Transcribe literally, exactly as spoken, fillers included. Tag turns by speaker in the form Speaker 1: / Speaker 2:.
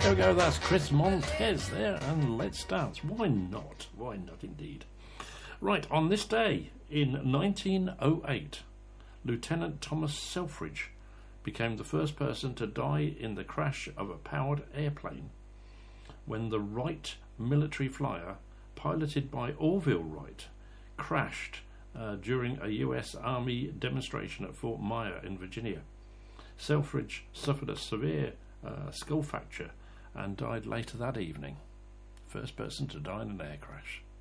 Speaker 1: There we go, that's Chris Montez there, and Let's Dance. Why not? Why not indeed? Right, on this day in nineteen oh eight, Lieutenant Thomas Selfridge became the first person to die in the crash of a powered airplane when the Wright military flyer, piloted by Orville Wright, crashed uh, during a U S Army demonstration at Fort Myer in Virginia. Selfridge suffered a severe uh, skull fracture and died later that evening. First person to die in an air crash.